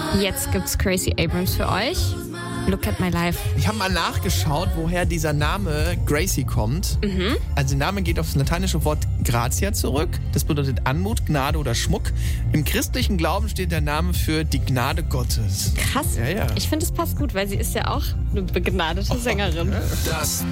Jetzt gibt's Gracie Abrams für euch. Look at my life. Ich habe mal nachgeschaut, woher dieser Name Gracie kommt. Also der Name geht auf das lateinische Wort Gratia zurück. Das bedeutet Anmut, Gnade oder Schmuck. Im christlichen Glauben steht der Name für die Gnade Gottes. Krass. Ja. Ich finde, es passt gut, weil sie ist ja auch eine begnadete Sängerin. Das